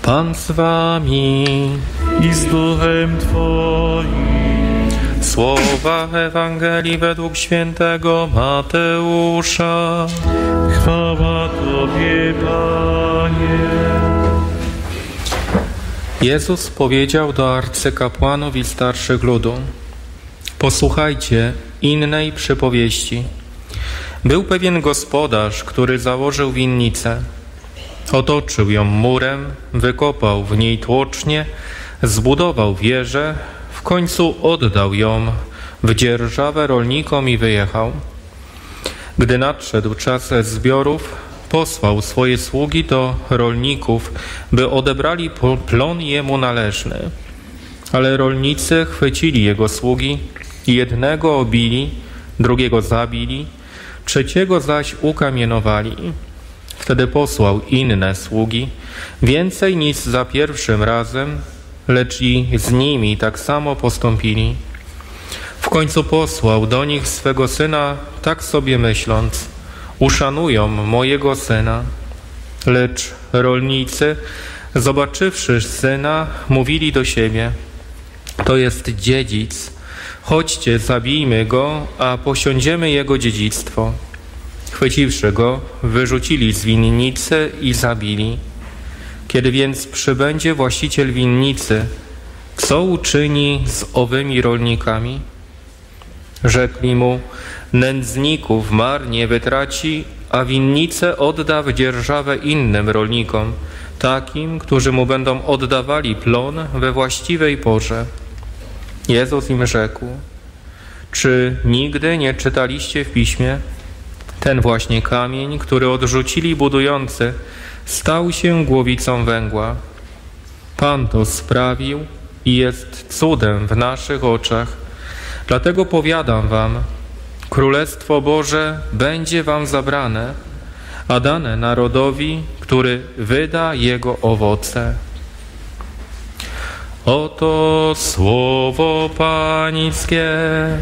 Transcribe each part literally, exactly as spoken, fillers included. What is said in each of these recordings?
Pan z wami i z duchem Twoim. Słowa Ewangelii według świętego Mateusza. Chwała Tobie, Panie. Jezus powiedział do arcykapłanów i starszych ludu: posłuchajcie innej przypowieści. Był pewien gospodarz, który założył winnicę. Otoczył ją murem, wykopał w niej tłocznie, zbudował wieżę, w końcu oddał ją w dzierżawę rolnikom i wyjechał. Gdy nadszedł czas zbiorów, posłał swoje sługi do rolników, by odebrali plon jemu należny. Ale rolnicy chwycili jego sługi, jednego obili, drugiego zabili, trzeciego zaś ukamienowali. Wtedy posłał inne sługi, więcej niż za pierwszym razem, lecz i z nimi tak samo postąpili. W końcu posłał do nich swego syna, tak sobie myśląc: uszanują mojego syna. Lecz rolnicy, zobaczywszy syna, mówili do siebie: to jest dziedzic, chodźcie, zabijmy go, a posiądziemy jego dziedzictwo. Chwyciwszy go, wyrzucili z winnicy i zabili. Kiedy więc przybędzie właściciel winnicy, co uczyni z owymi rolnikami? Rzekli mu: nędzników marnie wytraci, a winnicę odda w dzierżawę innym rolnikom, takim, którzy mu będą oddawali plon we właściwej porze. Jezus im rzekł: czy nigdy nie czytaliście w Piśmie? Ten właśnie kamień, który odrzucili budujący, stał się głowicą węgła. Pan to sprawił i jest cudem w naszych oczach. Dlatego powiadam wam, Królestwo Boże będzie wam zabrane, a dane narodowi, który wyda jego owoce. Oto słowo Pańskie.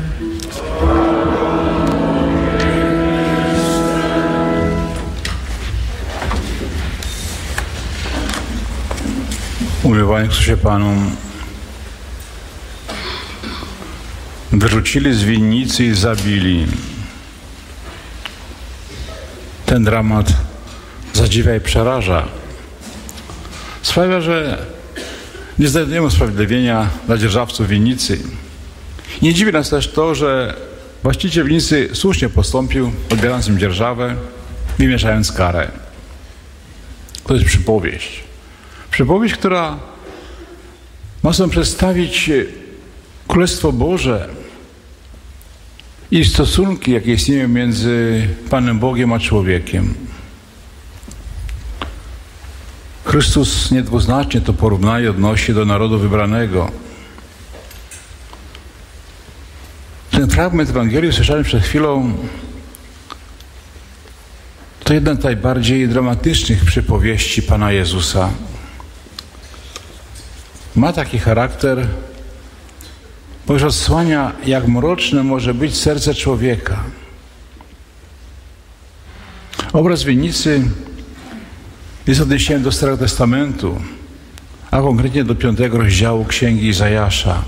Umiłowani Chrystusie Panu, wyrzucili z winnicy i zabili. Ten dramat zadziwia i przeraża. Sprawia, że nie znajdujemy usprawiedliwienia dla dzierżawców winnicy. Nie dziwi nas też to, że właściciel winnicy słusznie postąpił, odbierając im dzierżawę, wymierzając karę. To jest przypowieść. Przypowieść, która ma sobie przedstawić Królestwo Boże i stosunki, jakie istnieją między Panem Bogiem a człowiekiem. Chrystus niedwuznacznie to porównanie odnosi do narodu wybranego. Ten fragment Ewangelii usłyszany przed chwilą to jedna z najbardziej dramatycznych przypowieści Pana Jezusa. Ma taki charakter, bo już odsłania, jak mroczne może być serce człowieka. Obraz winnicy jest odniesieniem do Starego Testamentu, a konkretnie do piątego rozdziału Księgi Izajasza.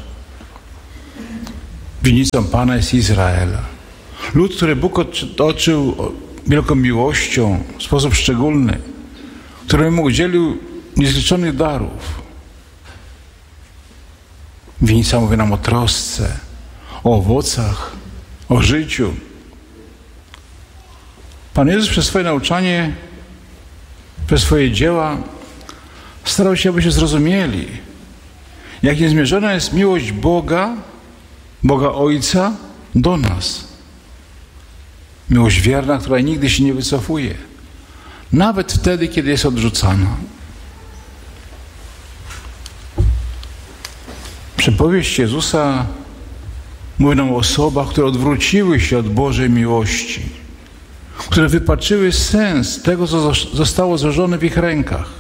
Winnicą Pana jest Izrael. Lud, który Bóg otoczył wielką miłością w sposób szczególny, któremu udzielił niezliczonych darów. Winnica mówi nam o trosce, o owocach, o życiu. Pan Jezus przez swoje nauczanie, przez swoje dzieła starał się, abyśmy zrozumieli, jak niezmierzona jest miłość Boga, Boga Ojca do nas. Miłość wierna, która nigdy się nie wycofuje, nawet wtedy, kiedy jest odrzucana. Przypowieść Jezusa mówi nam o osobach, które odwróciły się od Bożej miłości, które wypaczyły sens tego, co zostało złożone w ich rękach.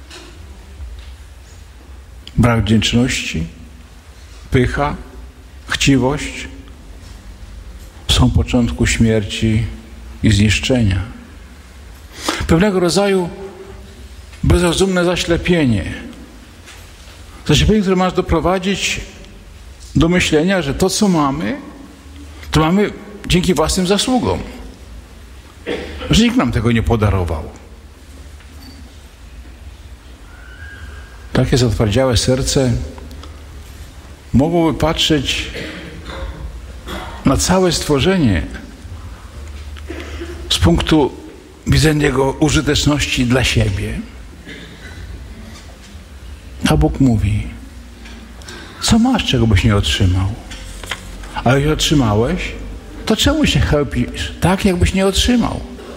Brak wdzięczności, pycha, chciwość są początku śmierci i zniszczenia. Pewnego rodzaju bezrozumne zaślepienie Zaczepienie, które ma nas doprowadzić do myślenia, że to, co mamy, to mamy dzięki własnym zasługom. Że nikt nam tego nie podarował. Takie zatwardziałe serce mogłoby patrzeć na całe stworzenie z punktu widzenia jego użyteczności dla siebie. A Bóg mówi: co masz, czego byś nie otrzymał? A jeśli otrzymałeś, to czemu się chełpisz tak, jakbyś nie otrzymał?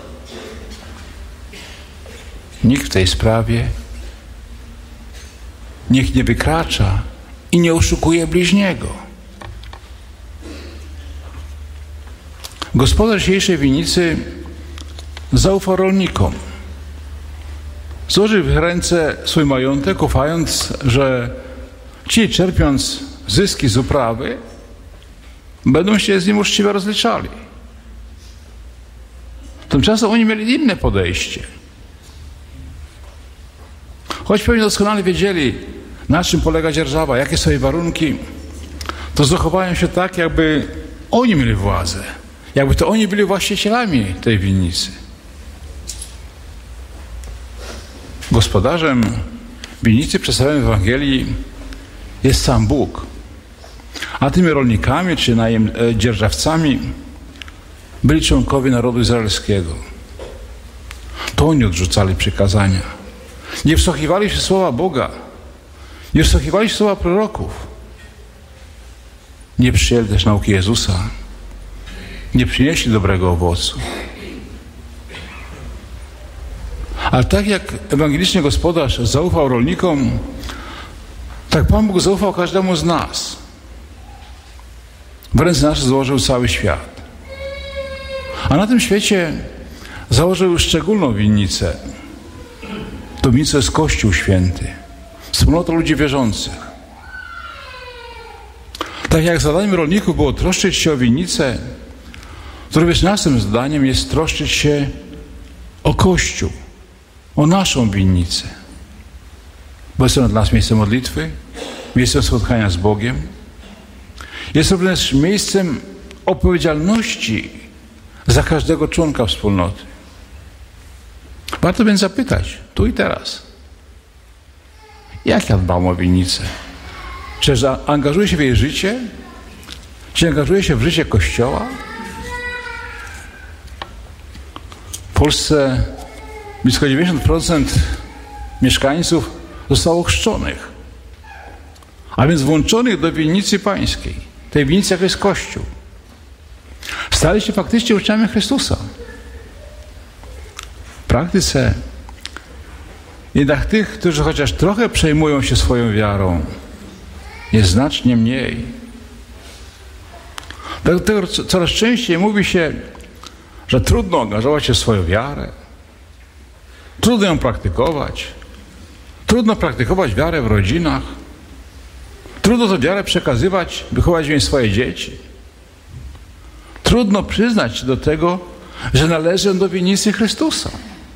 Nikt w tej sprawie niech nie wykracza i nie oszukuje bliźniego. Gospodarz dzisiejszej winnicy zaufał rolnikom. Złożył w ręce swój majątek, ufając, że ci, czerpiąc zyski z uprawy, będą się z nim uczciwie rozliczali. Tymczasem oni mieli inne podejście. Choć pewnie doskonale wiedzieli, na czym polega dzierżawa, jakie są jej warunki, to zachowają się tak, jakby oni mieli władzę. Jakby to oni byli właścicielami tej winnicy. Gospodarzem winnicy przedstawionej w Ewangelii jest sam Bóg. A tymi rolnikami czy najem, e, dzierżawcami byli członkowie narodu izraelskiego. To oni odrzucali przykazania. Nie wsłuchiwali się w słowa Boga. Nie wsłuchiwali się w słowa proroków. Nie przyjęli też nauki Jezusa. Nie przynieśli dobrego owocu. Ale tak jak ewangeliczny gospodarz zaufał rolnikom, tak Pan Bóg zaufał każdemu z nas. W ręce nasze złożył cały świat. A na tym świecie założył szczególną winnicę. To winnica jest Kościół Święty. Wspólnota ludzi wierzących. Tak jak zadaniem rolników było troszczyć się o winnicę, to również naszym zadaniem jest troszczyć się o Kościół, o naszą winnicę. Bo jest ona dla nas miejscem modlitwy, miejscem spotkania z Bogiem. Jest również miejscem odpowiedzialności za każdego członka wspólnoty. Warto więc zapytać, tu i teraz, jak ja dbam o winnicę? Czy angażuję się w jej życie? Czy angażuję się w życie Kościoła? W Polsce blisko dziewięćdziesiąt procent mieszkańców zostało chrzczonych, a więc włączonych do winnicy pańskiej, tej winnicy, jak jest Kościół. Stali się faktycznie uczniami Chrystusa. W praktyce jednak tych, którzy chociaż trochę przejmują się swoją wiarą, jest znacznie mniej. Dlatego coraz częściej mówi się, że trudno angażować się w swoją wiarę, trudno ją praktykować, trudno praktykować wiarę w rodzinach, trudno tę wiarę przekazywać, wychować w niej swoje dzieci. Trudno przyznać się do tego, że należę do winnicy Chrystusa.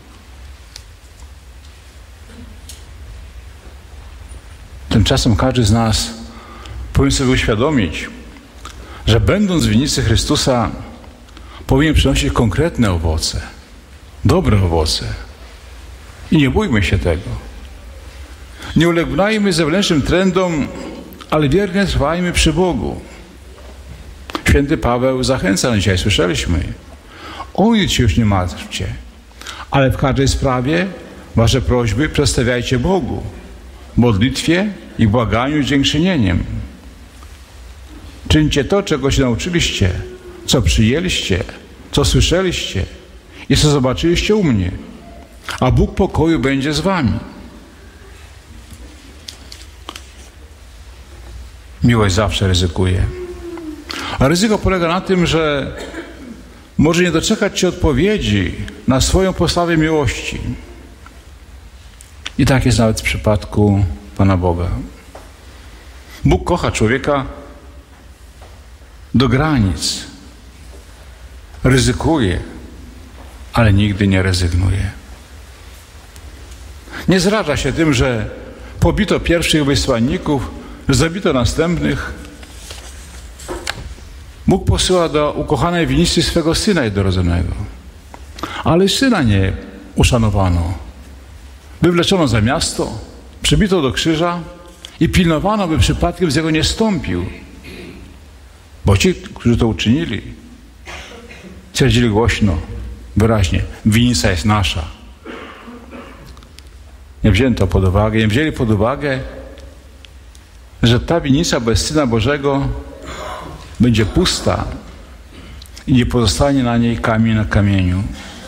Tymczasem każdy z nas powinien sobie uświadomić, że będąc w winnicy Chrystusa powinien przynosić konkretne owoce, dobre owoce. I nie bójmy się tego. Nie ulegnajmy zewnętrznym trendom, ale wiernie trwajmy przy Bogu. Święty Paweł zachęca nas dzisiaj, słyszeliśmy. O nic się już nie martwcie, ale w każdej sprawie wasze prośby przedstawiajcie Bogu w modlitwie i błaganiu z dziękczynieniem. Czyńcie to, czego się nauczyliście, co przyjęliście, co słyszeliście i co zobaczyliście u mnie, a Bóg pokoju będzie z wami. Miłość zawsze ryzykuje. A ryzyko polega na tym, że może nie doczekać się odpowiedzi na swoją postawę miłości. I tak jest nawet w przypadku Pana Boga. Bóg kocha człowieka do granic. Ryzykuje, ale nigdy nie rezygnuje. Nie zraża się tym, że pobito pierwszych wysłanników, zabito następnych. Bóg posyła do ukochanej winnicy swego Syna jednorodzonego. Ale Syna nie uszanowano. Wywleczono za miasto, przybito do krzyża i pilnowano, by przypadkiem z niego nie stąpił. Bo ci, którzy to uczynili, twierdzili głośno, wyraźnie, winnica jest nasza. Nie wzięto pod uwagę, nie wzięli pod uwagę, że ta winnica bez Syna Bożego będzie pusta i nie pozostanie na niej kamień na kamieniu.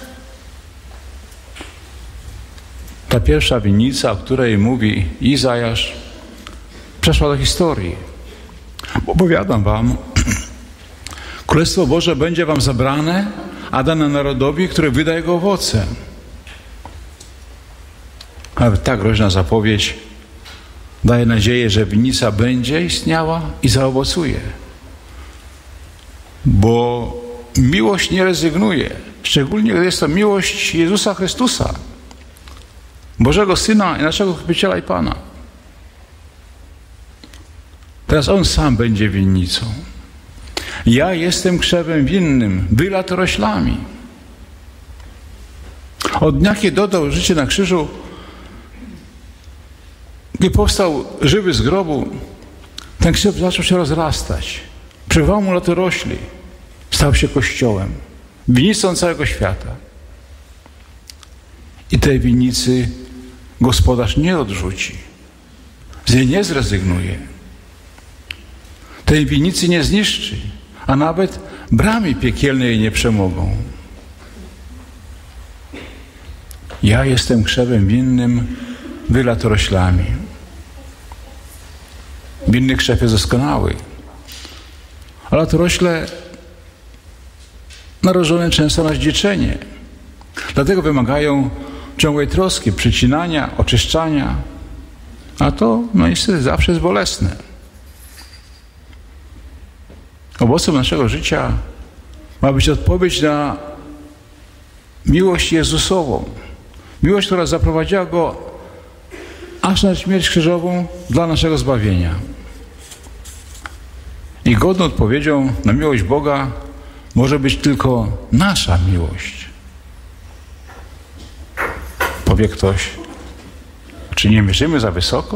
Ta pierwsza winnica, o której mówi Izajasz, przeszła do historii. Bo powiadam wam, Królestwo Boże będzie wam zabrane, a dane narodowi, który wyda jego owoce. Nawet ta groźna zapowiedź daje nadzieję, że winnica będzie istniała i zaowocuje. Bo miłość nie rezygnuje, szczególnie gdy jest to miłość Jezusa Chrystusa, Bożego Syna i naszego Zbawiciela i Pana. Teraz On sam będzie winnicą. Ja jestem krzewem winnym, wy latoroślami. Od dnia, kiedy dodał życie na krzyżu, gdy powstał żywy z grobu, ten krzew zaczął się rozrastać. Przywołał mu latorośli. Stał się Kościołem, winnicą całego świata. I tej winnicy Gospodarz nie odrzuci. Z niej nie zrezygnuje. Tej winnicy nie zniszczy, a nawet bramy piekielne jej nie przemogą. Ja jestem krzewem winnym, wy latoroślami. Winny krzew jest doskonały, a latorośle narażone często na zdzieczenie. Dlatego wymagają ciągłej troski, przycinania, oczyszczania, a to no niestety zawsze jest bolesne. Owocem naszego życia ma być odpowiedź na miłość Jezusową. Miłość, która zaprowadziła Go aż na śmierć krzyżową dla naszego zbawienia. I godną odpowiedzią na miłość Boga może być tylko nasza miłość. Powie ktoś, czy nie mierzymy za wysoko?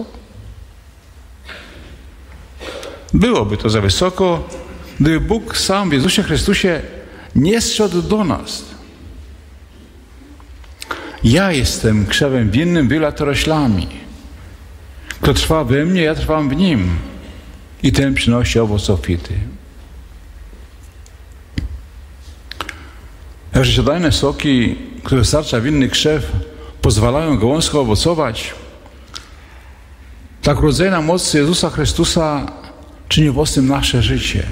Byłoby to za wysoko, gdyby Bóg sam w Jezusie Chrystusie nie zszedł do nas. Ja jestem krzewem winnym, wy latoroślami. Kto trwa we mnie, ja trwam w nim. I ten przynosi owoc obfity. Jak życiodajne soki, które starcza winny krzew, pozwalają gałązkom owocować, tak rodzajna moc Jezusa Chrystusa czyni owocnym nasze życie.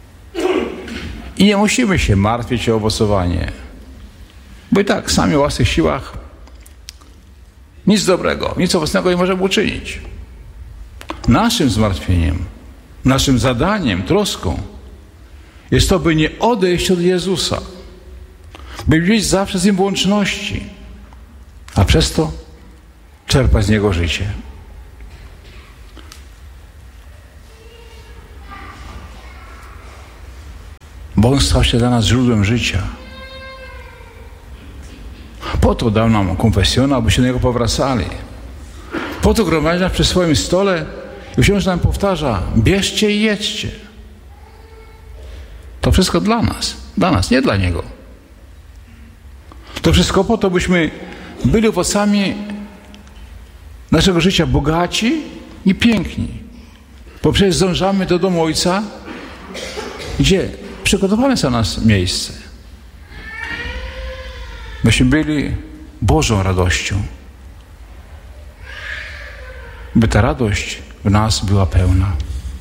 I nie musimy się martwić o owocowanie, bo i tak sami o własnych siłach nic dobrego, nic owocnego nie możemy uczynić. Naszym zmartwieniem, naszym zadaniem, troską jest to, by nie odejść od Jezusa, by być zawsze z Nim w łączności, a przez to czerpać z Niego życie. Bo On stał się dla nas źródłem życia. Po to dał nam konfesjonał, aby się do Niego powracali. Po to gromadzi nas przy swoim stole i wciąż nam powtarza: bierzcie i jedźcie. To wszystko dla nas. Dla nas, nie dla Niego. To wszystko po to, byśmy byli owocami naszego życia bogaci i piękni. Bo przecież zdążamy do domu Ojca, gdzie przygotowane jest dla nas miejsce. Byśmy byli Bożą radością. By ta radość w nas była pełna.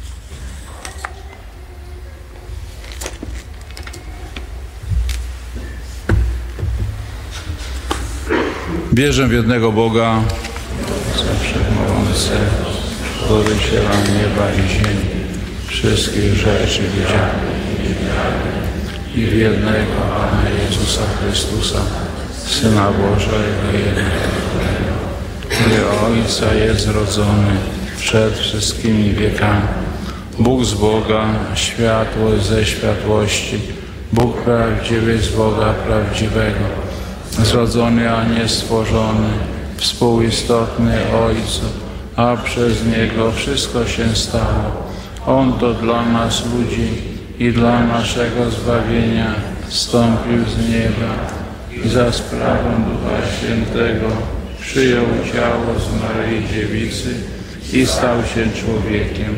Wierzę w jednego Boga, wszechmogący, Stworzyciela nieba i ziemi, wszystkich rzeczy widzianych i w jednego Pana Jezusa Chrystusa, Syna Bożego jednego, który Ojca jest zrodzony przed wszystkimi wiekami. Bóg z Boga, światło ze światłości, Bóg prawdziwy z Boga prawdziwego, zrodzony, a nie stworzony, współistotny Ojcu, a przez Niego wszystko się stało. On to dla nas ludzi i dla naszego zbawienia zstąpił z nieba i za sprawą Ducha Świętego przyjął ciało z Maryi Dziewicy i stał się człowiekiem.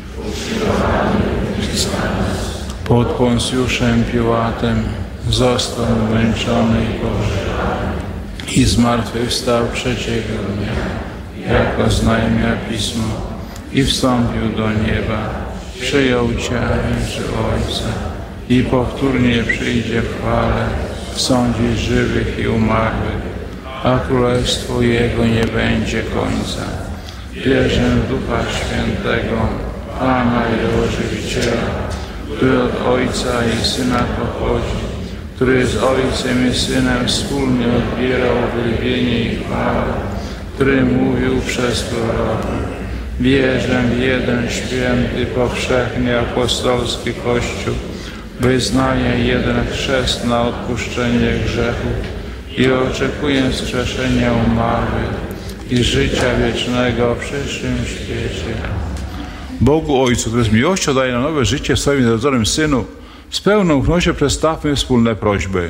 Pod Poncjuszem Piłatem został męczony i pogrzebany i zmartwychwstał trzeciego dnia, jak oznajmia Pismo, i wstąpił do nieba, przyjął ciało Ojca i powtórnie przyjdzie w chwale sądzić żywych i umarłych, a królestwu Jego nie będzie końca. Wierzę w Ducha Świętego, Pana i Ożywiciela, który od Ojca i Syna pochodzi, który z Ojcem i Synem wspólnie odbierał uwielbienie i chwałę, który mówił przez proroków. Wierzę w jeden święty, powszechny, apostolski Kościół, wyznaję jeden chrzest na odpuszczenie grzechów i oczekuję wskrzeszenia umarłych i życia wiecznego w przyszłym świecie. Bogu Ojcu, który z miłością daje nam nowe życie w swoim narodzonym Synu, z pełną ufnością przedstawmy wspólne prośby.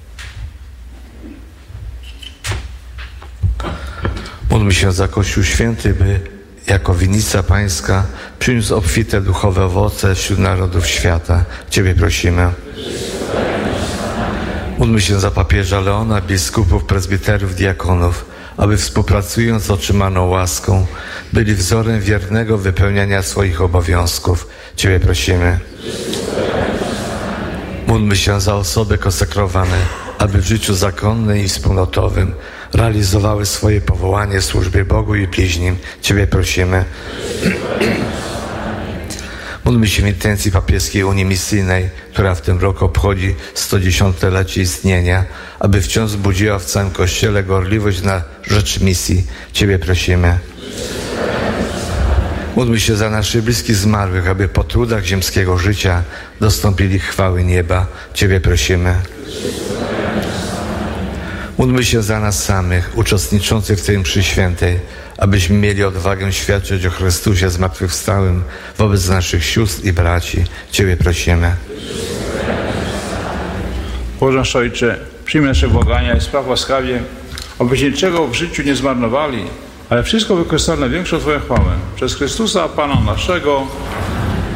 Módlmy się za Kościół Święty, by jako winnica Pańska przyniósł obfite duchowe owoce wśród narodów świata. Ciebie prosimy. Módlmy się za papieża Leona, biskupów, prezbiterów, diakonów, aby współpracując z otrzymaną łaską byli wzorem wiernego wypełniania swoich obowiązków. Ciebie prosimy. Módlmy się za osoby konsekrowane, aby w życiu zakonnym i wspólnotowym realizowały swoje powołanie w służbie Bogu i bliźnim. Ciebie prosimy. Módlmy się w intencji papieskiej Unii Misyjnej, która w tym roku obchodzi sto dziesięciolecie istnienia, aby wciąż budziła w całym Kościele gorliwość na rzecz misji. Ciebie prosimy. Módlmy się za naszych bliskich zmarłych, aby po trudach ziemskiego życia dostąpili chwały nieba. Ciebie prosimy. Módlmy się za nas samych, uczestniczących w tej mszy świętej, abyśmy mieli odwagę świadczyć o Chrystusie zmartwychwstałym wobec naszych sióstr i braci. Ciebie prosimy. Boże nasz Ojcze, przyjmij nasze błagania i spraw łaskawie, abyśmy niczego w życiu nie zmarnowali, ale wszystko wykorzystali na większą Twoją chwałę. Przez Chrystusa, Pana naszego.